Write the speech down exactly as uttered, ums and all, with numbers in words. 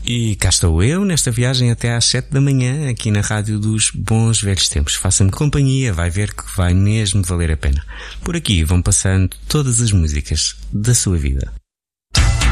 E cá estou eu, nesta viagem até às sete da manhã, aqui na Rádio dos Bons Velhos Tempos. Faça-me companhia, vai ver que vai mesmo valer a pena. Por aqui vão passando todas as músicas da sua vida.